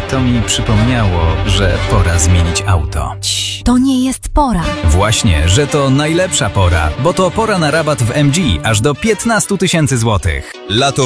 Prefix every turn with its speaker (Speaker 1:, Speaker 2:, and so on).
Speaker 1: To mi przypomniało, że pora zmienić auto.
Speaker 2: To nie jest pora.
Speaker 1: Właśnie, że to najlepsza pora, bo to pora na rabat w MG aż do 15 000 złotych.
Speaker 3: Lato